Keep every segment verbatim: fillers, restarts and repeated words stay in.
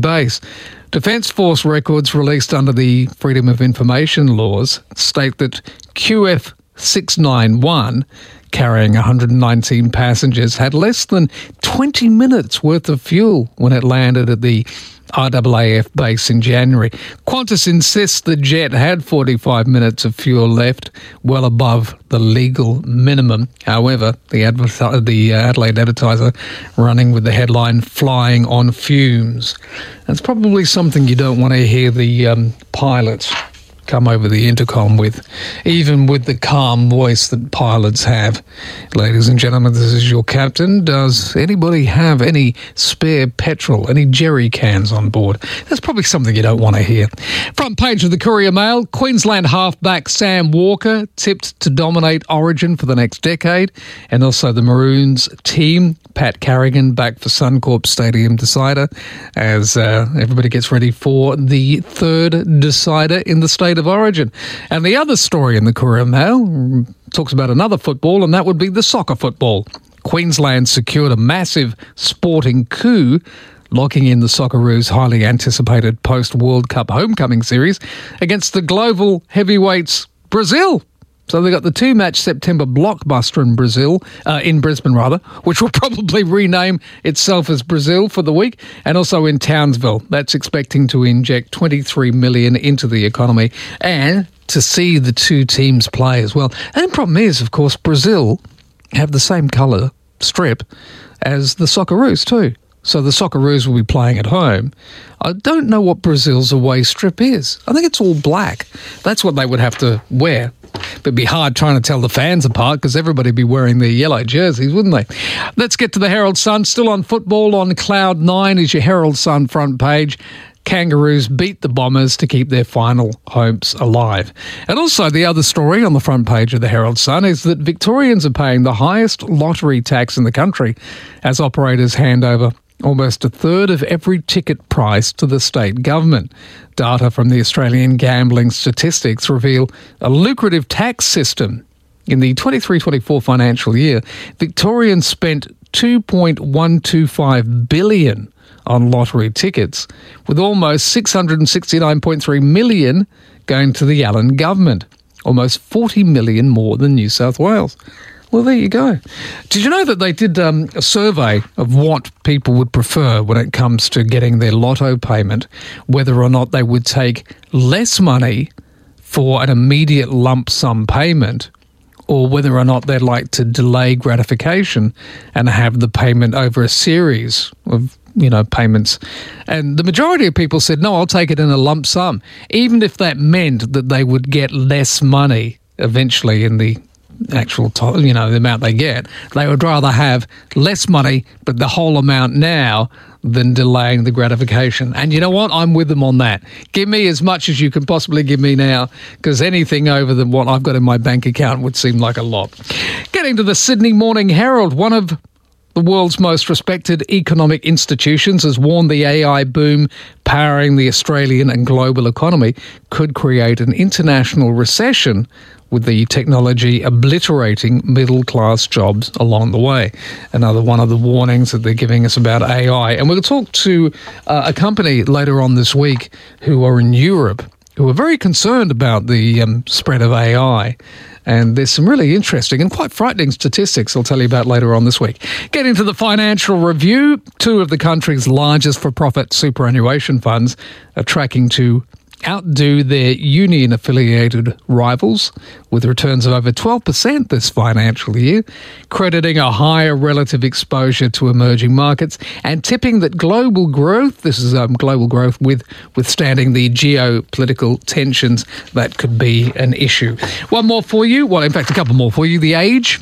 base. Defence Force records released under the Freedom of Information laws state that Q F six ninety-one, carrying one hundred nineteen passengers, had less than twenty minutes worth of fuel when it landed at the R A A F base in January. Qantas insists the jet had forty-five minutes of fuel left, well above the legal minimum. However, the, adver- the uh, Adelaide Advertiser running with the headline, "Flying on Fumes." That's probably something you don't want to hear the um, pilots come over the intercom with, even with the calm voice that pilots have. Ladies and gentlemen, this is your captain. Does anybody have any spare petrol, any jerry cans on board? That's probably something you don't want to hear. Front page of the Courier Mail, Queensland halfback Sam Walker tipped to dominate Origin for the next decade, and also the Maroons team, Pat Carrigan back for Suncorp Stadium decider, as uh, everybody gets ready for the third decider in the state of Origin. And the other story in the Courier Mail talks about another football, and that would be the soccer football. Queensland secured a massive sporting coup, locking in the Socceroos' highly anticipated post-World Cup homecoming series against the global heavyweights Brazil. So they got the two-match September blockbuster in Brazil, uh, in Brisbane rather, which will probably rename itself as Brazil for the week, and also in Townsville. That's expecting to inject twenty-three million dollars into the economy and to see the two teams play as well. And the problem is, of course, Brazil have the same colour strip as the Socceroos too. So the Socceroos will be playing at home. I don't know what Brazil's away strip is. I think it's all black. That's what they would have to wear. It'd be hard trying to tell the fans apart because everybody would be wearing their yellow jerseys, wouldn't they? Let's get to the Herald Sun. Still on football on Cloud nine is your Herald Sun front page. Kangaroos beat the Bombers to keep their final hopes alive. And also the other story on the front page of the Herald Sun is that Victorians are paying the highest lottery tax in the country as operators hand over almost a third of every ticket price to the state government. Data from the Australian Gambling Statistics reveal a lucrative tax system. In the twenty-three twenty-four financial year, Victorians spent two point one two five billion dollars on lottery tickets, with almost six hundred sixty-nine point three million dollars going to the Allen government, almost forty million dollars more than New South Wales. Well, there you go. Did you know that they did um, a survey of what people would prefer when it comes to getting their lotto payment, whether or not they would take less money for an immediate lump sum payment, or whether or not they'd like to delay gratification and have the payment over a series of, you know, payments. And the majority of people said, no, I'll take it in a lump sum, even if that meant that they would get less money eventually in the actual, to- you know, the amount they get. They would rather have less money, but the whole amount now, than delaying the gratification. And you know what? I'm with them on that. Give me as much as you can possibly give me now, because anything over than what I've got in my bank account would seem like a lot. Getting to the Sydney Morning Herald, one of the world's most respected economic institutions has warned the A I boom powering the Australian and global economy could create an international recession, with the technology obliterating middle-class jobs along the way. Another one of the warnings that they're giving us about A I. And we'll talk to uh, a company later on this week who are in Europe, who are very concerned about the um, spread of A I. And there's some really interesting and quite frightening statistics I'll tell you about later on this week. Getting to the Financial Review, two of the country's largest for-profit superannuation funds are tracking to outdo their union-affiliated rivals, with returns of over twelve percent this financial year, crediting a higher relative exposure to emerging markets and tipping that global growth, this is um, global growth with withstanding the geopolitical tensions, that could be an issue. One more for you, well, in fact, a couple more for you. The Age,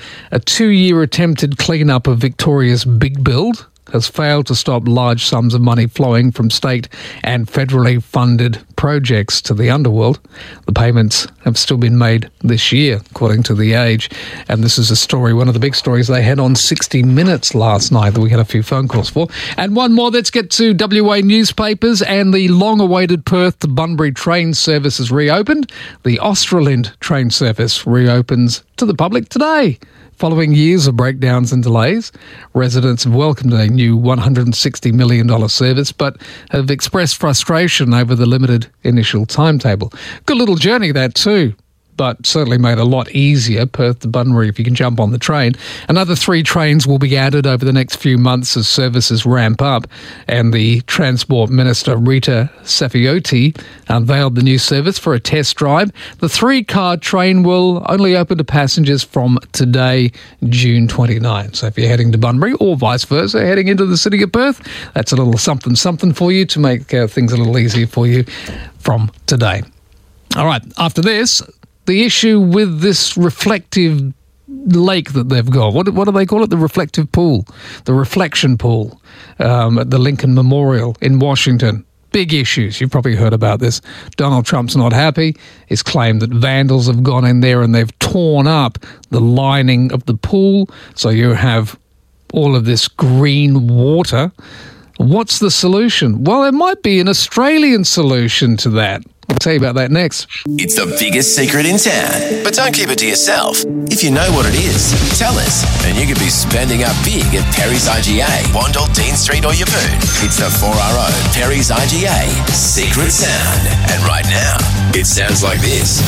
a two-year attempted clean-up of Victoria's big build has failed to stop large sums of money flowing from state and federally funded projects to the underworld. The payments have still been made this year, according to The Age. And this is a story, one of the big stories they had on sixty minutes last night that we had a few phone calls for. And one more, let's get to W A newspapers, and the long-awaited Perth to Bunbury train service has reopened. The Australind train service reopens to the public today. Following years of breakdowns and delays, residents have welcomed a new one hundred sixty million dollars service, but have expressed frustration over the limited initial timetable. Good little journey that too, but certainly made a lot easier, Perth to Bunbury, if you can jump on the train. Another three trains will be added over the next few months as services ramp up, and the Transport Minister Rita Saffioti unveiled the new service for a test drive. The three-car train will only open to passengers from today, June twenty-ninth. So if you're heading to Bunbury or vice versa, heading into the city of Perth, that's a little something something for you to make uh, things a little easier for you from today. All right, after this, the issue with this reflective lake that they've got. What, what do they call it? The reflective pool, the reflection pool um, at the Lincoln Memorial in Washington. Big issues. You've probably heard about this. Donald Trump's not happy. He's claimed that vandals have gone in there and they've torn up the lining of the pool. So you have all of this green water. What's the solution? Well, there might be an Australian solution to that. I'll tell you about that next. It's the biggest secret in town, but don't keep it to yourself. If you know what it is, tell us, and you could be spending up big at Perry's I G A, Wandle, Dean Street or Yeppoon. It's the four R O Perry's I G A Secret Sound. And right now, it sounds like this.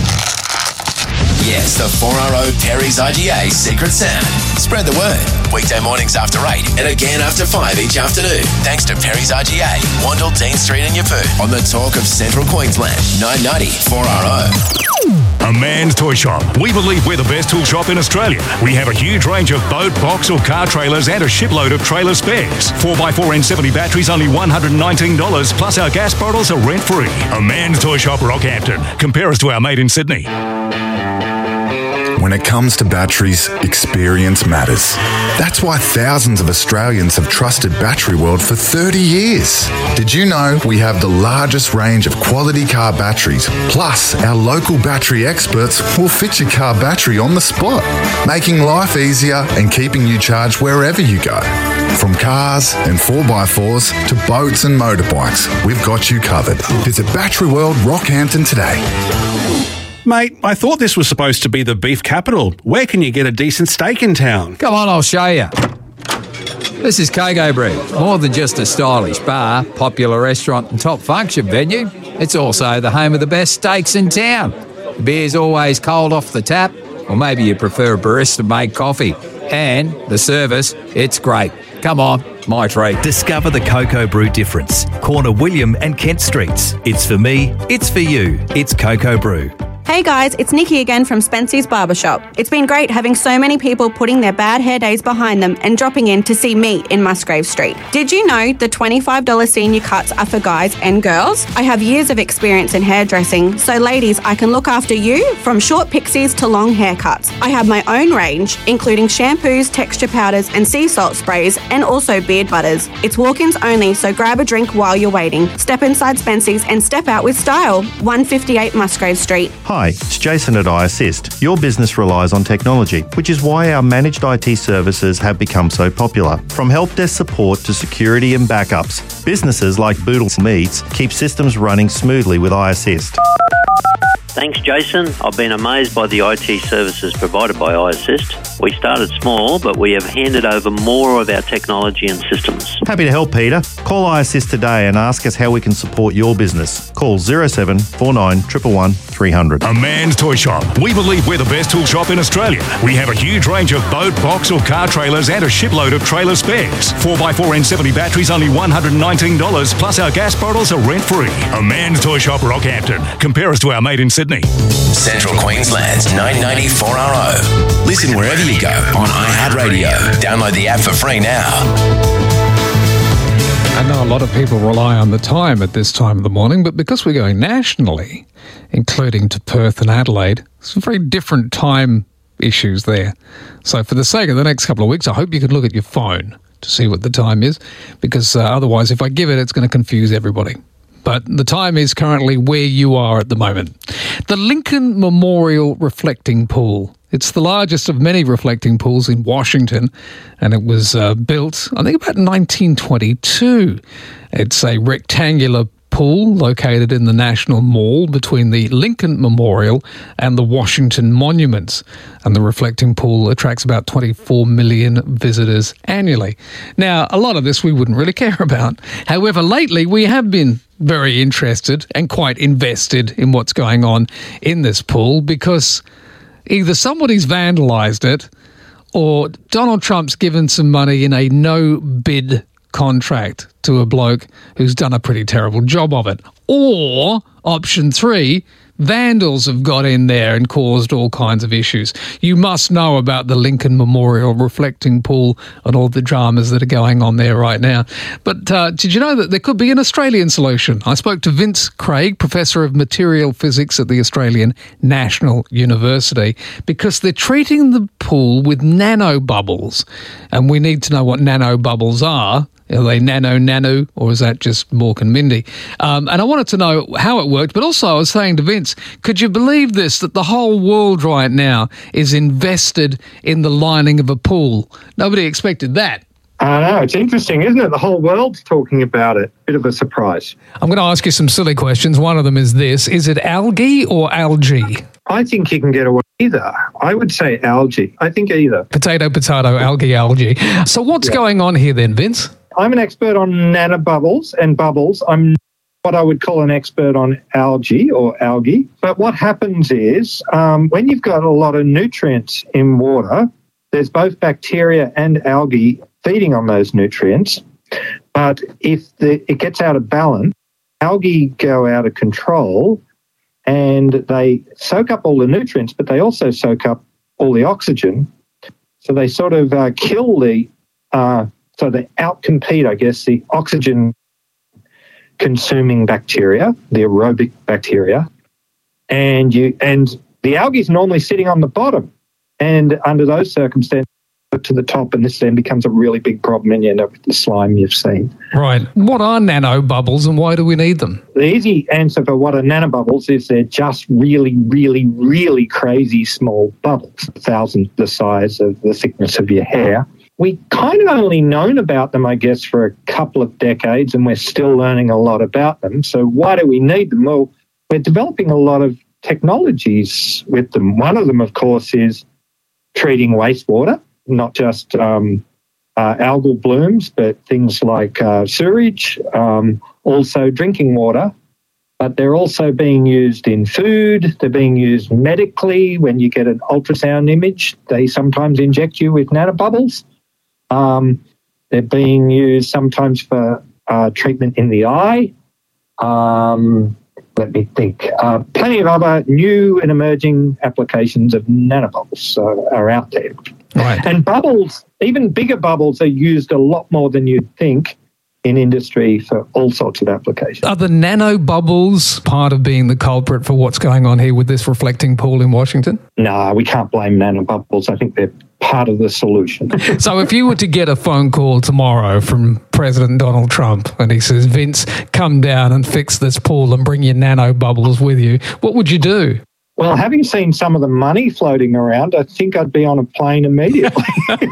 Yes, the four R O Perry's I G A Secret Sound. Spread the word. Weekday mornings after eight and again after five each afternoon. Thanks to Perry's I G A, Wandle, Dean Street and Yeppoon. On the talk of Central Queensland, nine ninety four R O. A Man's Toy Shop. We believe we're the best tool shop in Australia. We have a huge range of boat, box or car trailers and a shipload of trailer spares. four by four N seventy batteries only one hundred nineteen dollars, plus our gas bottles are rent-free. A Man's Toy Shop, Rockhampton. Compare us to our mate in Sydney. When it comes to batteries, experience matters. That's why thousands of Australians have trusted Battery World for thirty years. Did you know we have the largest range of quality car batteries? Plus, our local battery experts will fit your car battery on the spot, making life easier and keeping you charged wherever you go. From cars and four by fours to boats and motorbikes, we've got you covered. Visit Battery World Rockhampton today. Mate, I thought this was supposed to be the beef capital. Where can you get a decent steak in town? Come on, I'll show you. This is Coco Brew. More than just a stylish bar, popular restaurant and top function venue, it's also the home of the best steaks in town. The beer's always cold off the tap, or maybe you prefer a barista-made coffee. And the service, it's great. Come on, my treat. Discover the Coco Brew difference. Corner William and Kent Streets. It's for me, it's for you. It's Coco Brew. Hey guys, it's Nikki again from Spency's Barbershop. It's been great having so many people putting their bad hair days behind them and dropping in to see me in Musgrave Street. Did you know the twenty-five dollars senior cuts are for guys and girls? I have years of experience in hairdressing, so ladies, I can look after you from short pixies to long haircuts. I have my own range, including shampoos, texture powders and sea salt sprays, and also beard butters. It's walk-ins only, so grab a drink while you're waiting. Step inside Spency's and step out with style. one fifty-eight Musgrave Street. Hi, it's Jason at iAssist. Your business relies on technology, which is why our managed I T services have become so popular. From help desk support to security and backups, businesses like Boodle Meats keep systems running smoothly with iAssist. Thanks, Jason. I've been amazed by the I T services provided by iAssist. We started small, but we have handed over more of our technology and systems. Happy to help, Peter. Call iAssist today and ask us how we can support your business. Call zero seven four nine one one one three hundred. A Man's Toy Shop. We believe we're the best tool shop in Australia. We have a huge range of boat, box or car trailers and a shipload of trailer spares. four by four N seventy batteries only one hundred nineteen dollars, plus our gas bottles are rent-free. A Man's Toy Shop, Rockhampton. Compare us to our mate in Sydney. Central Queensland's nine ninety four R O. Listen wherever you go on iHeartRadio. Download the app for free now. I know a lot of people rely on the time at this time of the morning, but because we're going nationally, including to Perth and Adelaide, some very different time issues there. So for the sake of the next couple of weeks, I hope you can look at your phone to see what the time is, because uh, otherwise, if I give it, it's going to confuse everybody. But the time is currently where you are at the moment. The Lincoln Memorial Reflecting Pool. It's the largest of many reflecting pools in Washington, and it was uh, built, I think, about nineteen twenty-two. It's a rectangular pool pool located in the National Mall between the Lincoln Memorial and the Washington Monuments. And the reflecting pool attracts about twenty-four million visitors annually. Now, a lot of this we wouldn't really care about. However, lately we have been very interested and quite invested in what's going on in this pool because either somebody's vandalised it or Donald Trump's given some money in a no-bid contract to a bloke who's done a pretty terrible job of it. Or, option three, vandals have got in there and caused all kinds of issues. You must know about the Lincoln Memorial reflecting pool and all the dramas that are going on there right now. But uh, did you know that there could be an Australian solution? I spoke to Vince Craig, Professor of Material Physics at the Australian National University, because they're treating the pool with nanobubbles. And we need to know what nanobubbles are. Are they nano, nano, or is that just Mork and Mindy? Um, and I wanted to know how it worked, but also I was saying to Vince, could you believe this, that the whole world right now is invested in the lining of a pool? Nobody expected that. I know, it's interesting, isn't it? The whole world's talking about it. Bit of a surprise. I'm going to ask you some silly questions. One of them is this. Is it algae or algae? I think you can get away with either. I would say algae. I think either. Potato, potato, algae, algae. So what's yeah. going on here then, Vince? I'm an expert on nanobubbles and bubbles. I'm what I would call an expert on algae or algae. But what happens is um, when you've got a lot of nutrients in water, there's both bacteria and algae feeding on those nutrients. But if the, it gets out of balance, algae go out of control and they soak up all the nutrients, but they also soak up all the oxygen. So they sort of uh, kill the... Uh, So they outcompete, I guess, the oxygen-consuming bacteria, the aerobic bacteria, and you and the algae is normally sitting on the bottom. And under those circumstances, to the top, and this then becomes a really big problem, and you end up with the slime you've seen. Right. What are nanobubbles, and why do we need them? The easy answer for what are nanobubbles is they're just really, really, really crazy small bubbles, a thousandth the size of the thickness of your hair. We kind of only known about them, I guess, for a couple of decades, and we're still learning a lot about them. So why do we need them? Well, we're developing a lot of technologies with them. One of them, of course, is treating wastewater, not just um, uh, algal blooms, but things like uh, sewage, um, also drinking water. But they're also being used in food. They're being used medically. When you get an ultrasound image, they sometimes inject you with nanobubbles. Um, they're being used sometimes for uh, treatment in the eye. Um, let me think. Uh, plenty of other new and emerging applications of nanobubbles uh, are out there. Right. And bubbles, even bigger bubbles, are used a lot more than you'd think in industry for all sorts of applications. Are the nanobubbles part of being the culprit for what's going on here with this reflecting pool in Washington? No, we can't blame nanobubbles. I think they're part of the solution. So if you were to get a phone call tomorrow from President Donald Trump and he says, Vince, come down and fix this pool and bring your nanobubbles with you, what would you do? Well, having seen some of the money floating around, I think I'd be on a plane immediately.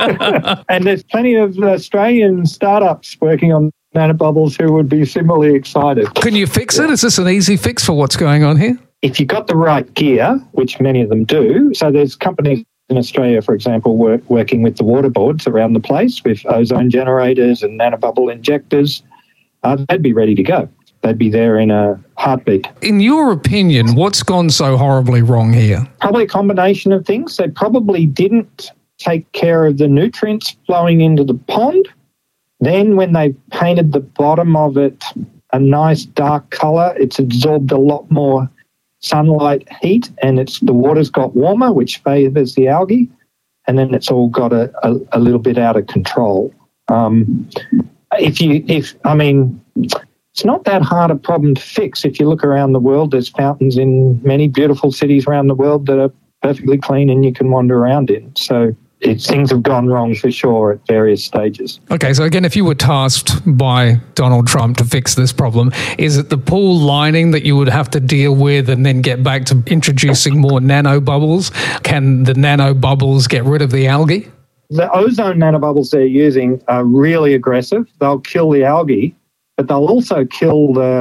And there's plenty of Australian startups working on nanobubbles who would be similarly excited. Can you fix it? Is this an easy fix for what's going on here? If you've got the right gear, which many of them do, so there's companies in Australia, for example, work, working with the water boards around the place with ozone generators and nanobubble injectors, uh, they'd be ready to go. They'd be there in a heartbeat. In your opinion, what's gone so horribly wrong here? Probably a combination of things. They probably didn't take care of the nutrients flowing into the pond. Then when they painted the bottom of it a nice dark colour, it's absorbed a lot more sunlight heat, and it's the water's got warmer, which favours the algae, and then it's all got a, a, a little bit out of control. Um, if you, if I mean, it's not that hard a problem to fix. If you look around the world, there's fountains in many beautiful cities around the world that are perfectly clean and you can wander around in. So It, things have gone wrong for sure at various stages. Okay, so again, if you were tasked by Donald Trump to fix this problem, is it the pool lining that you would have to deal with and then get back to introducing more nanobubbles? Can the nanobubbles get rid of the algae? The ozone nanobubbles they're using are really aggressive. They'll kill the algae, but they'll also kill the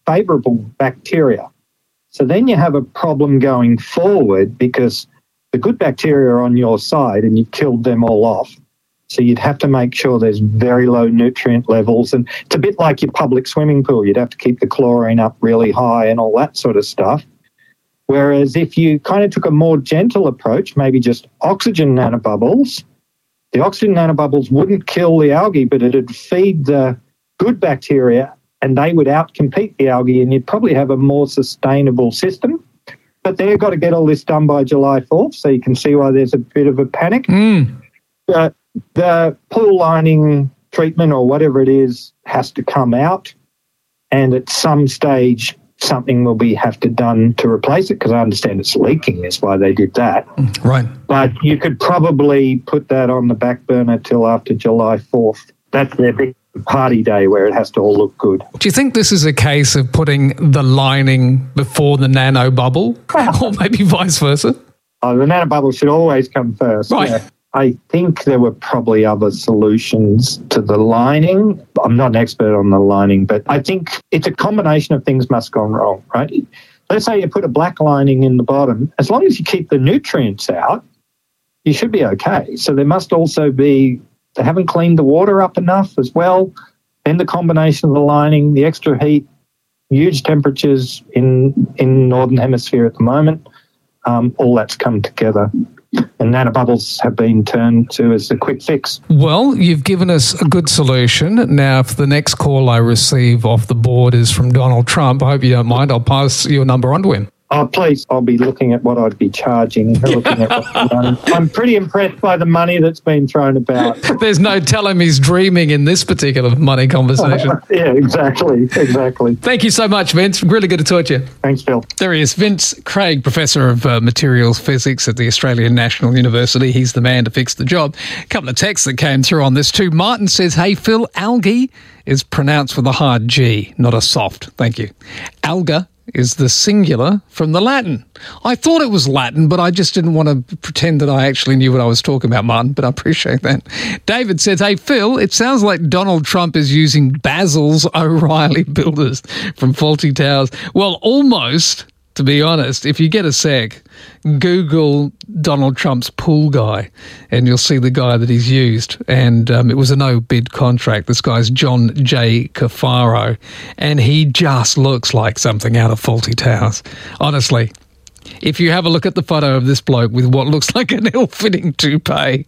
favourable bacteria. So then you have a problem going forward because the good bacteria are on your side and you've killed them all off. So you'd have to make sure there's very low nutrient levels. And it's a bit like your public swimming pool. You'd have to keep the chlorine up really high and all that sort of stuff. Whereas if you kind of took a more gentle approach, maybe just oxygen nanobubbles, the oxygen nanobubbles wouldn't kill the algae, but it'd feed the good bacteria and they would outcompete the algae and you'd probably have a more sustainable system. But they've got to get all this done by July fourth, so you can see why there's a bit of a panic. Mm. Uh, the pool lining treatment or whatever it is has to come out, and at some stage something will be have to done to replace it, because I understand it's leaking is why they did that. Right. But you could probably put that on the back burner till after July fourth. That's their big party day where it has to all look good. Do you think this is a case of putting the lining before the nano bubble, or maybe vice versa? Oh, the nano bubble should always come first. Right. Yeah. I think there were probably other solutions to the lining. I'm not an expert on the lining, but I think it's a combination of things must have gone wrong, right? Let's say you put a black lining in the bottom. As long as you keep the nutrients out, you should be okay. So there must also be, they haven't cleaned the water up enough as well. Then the combination of the lining, the extra heat, huge temperatures in, in Northern Hemisphere at the moment, um, all that's come together. And nanobubbles have been turned to as a quick fix. Well, you've given us a good solution. Now, if the next call I receive off the board is from Donald Trump, I hope you don't mind, I'll pass your number on to him. Oh, please, I'll be looking at what I'd be charging. Looking at what I'm pretty impressed by the money that's been thrown about. There's no telling he's dreaming in this particular money conversation. Yeah, exactly, exactly. Thank you so much, Vince. Really good to talk to you. Thanks, Phil. There he is, Vince Craig, Professor of uh, Materials Physics at the Australian National University. He's the man to fix the job. A couple of texts that came through on this too. Martin says, hey, Phil, algae is pronounced with a hard G, not a soft. Thank you. Alga is the singular from the Latin. I thought it was Latin, but I just didn't want to pretend that I actually knew what I was talking about, Martin, but I appreciate that. David says, hey, Phil, it sounds like Donald Trump is using Basil's O'Reilly builders from Faulty Towers. Well, almost, to be honest. If you get a sec, Google Donald Trump's pool guy and you'll see the guy that he's used. And um, it was a no-bid contract. This guy's John J. Cafaro, and he just looks like something out of Faulty Towers. Honestly, if you have a look at the photo of this bloke with what looks like an ill-fitting toupee,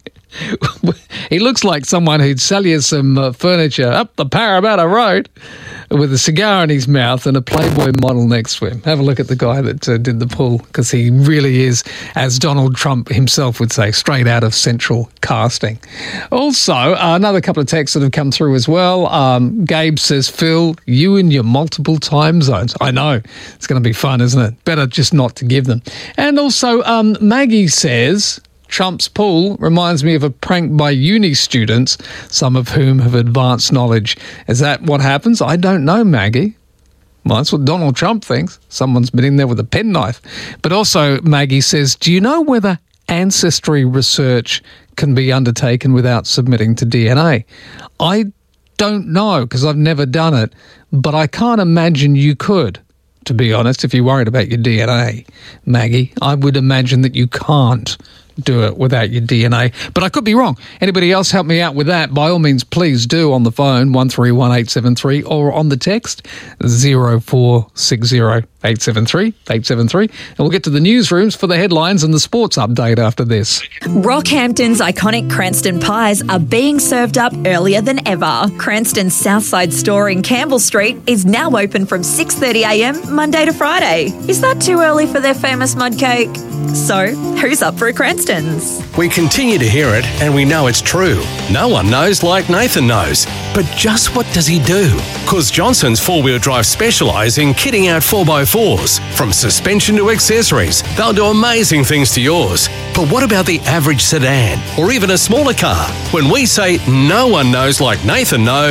he looks like someone who'd sell you some uh, furniture up the Parramatta Road with a cigar in his mouth and a Playboy model next to him. Have a look at the guy that uh, did the pool, because he really is, as Donald Trump himself would say, straight out of Central Casting. Also, uh, another couple of texts that have come through as well. Um, Gabe says, Phil, you and your multiple time zones. I know. It's going to be fun, isn't it? Better just not to give them. And also, um, Maggie says, Trump's pool reminds me of a prank by uni students, some of whom have advanced knowledge. Is that what happens? I don't know, Maggie. Well, that's what Donald Trump thinks. Someone's been in there with a penknife. But also, Maggie says, do you know whether ancestry research can be undertaken without submitting to D N A? I don't know, because I've never done it, but I can't imagine you could. To be honest, if you're worried about your D N A, Maggie, I would imagine that you can't do it without your D N A. But I could be wrong. Anybody else help me out with that? By all means, please do on the phone, one three one eight seven three, or on the text, zero four six zero eight seven three eight seven three. And we'll get to the newsrooms for the headlines and the sports update after this. Rockhampton's iconic Cranston pies are being served up earlier than ever. Cranston's Southside store in Campbell Street is now open from six thirty a m Monday to Friday. Is that too early for their famous mud cake? So, who's up for a Cranston's? We continue to hear it, and we know it's true. No one knows like Nathan knows. But just what does he do? Because Johnson's four-wheel drive specialise in kitting out four by fours. From suspension to accessories, they'll do amazing things to yours. But what about the average sedan, or even a smaller car? When we say no one knows like Nathan knows,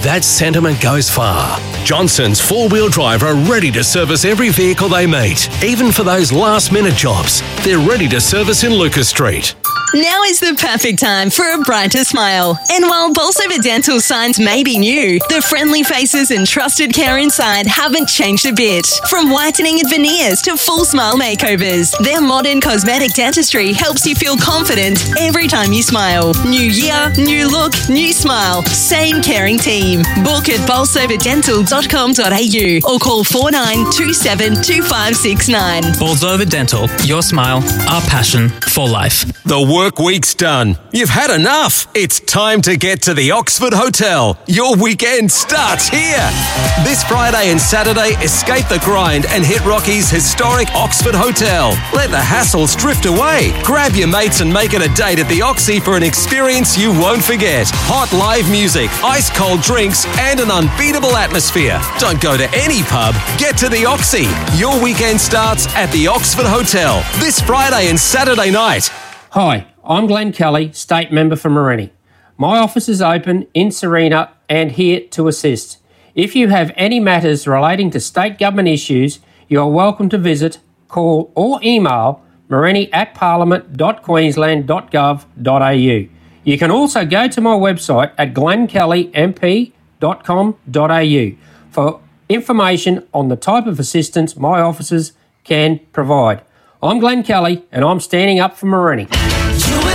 that sentiment goes far. Johnson's four-wheel drive are ready to service every vehicle they meet, even for those last-minute jobs. They're ready to service in Lucas Street. Now is the perfect time for a brighter smile. And while Bolsover Dental signs may be new, the friendly faces and trusted care inside haven't changed a bit. From whitening and veneers to full smile makeovers, their modern cosmetic dentistry helps you feel confident every time you smile. New year, new look, new smile. Same caring team. Book at bolsover dental dot com dot a u or call four nine two seven two five six nine. Bolsover Dental, your smile, our passion for life. The work week's done. You've had enough. It's time to get to the Oxford Hotel. Your weekend starts here. This Friday and Saturday, escape the grind and hit Rocky's historic Oxford Hotel. Let the hassles drift away. Grab your mates and make it a date at the Oxy for an experience you won't forget. Hot live music, ice-cold drinks, and an unbeatable atmosphere. Don't go to any pub. Get to the Oxy. Your weekend starts at the Oxford Hotel this Friday and Saturday night. Hi, I'm Glenn Kelly, State Member for Morenni. My office is open in Serena and here to assist. If you have any matters relating to state government issues, you are welcome to visit, call or email morenni at parliament dot queensland dot gov dot a u. You can also go to my website at glenn kelly m p dot com dot a u for information on the type of assistance my offices can provide. I'm Glenn Kelly and I'm standing up for Morenni.